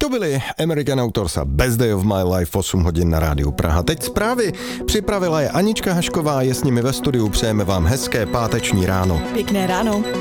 To byly American Authors a Best Day of My Life, 8 hodin na rádiu Praha. Teď zprávy připravila je Anička Hašková, je s nimi ve studiu, přejeme vám hezké páteční ráno. Pěkné ráno.